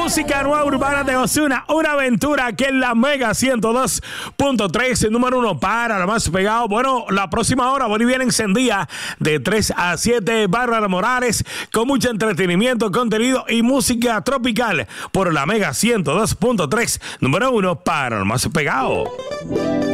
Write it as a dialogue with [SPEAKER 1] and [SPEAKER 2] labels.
[SPEAKER 1] Música nueva urbana de Ozuna, una aventura que es la Mega 102.3, número 1 para lo más pegado. Bueno, la próxima hora Bolivia encendida de 3 a 7, Bárbara Morales, con mucho entretenimiento, contenido y música tropical por la Mega 102.3, número 1 para lo más pegado.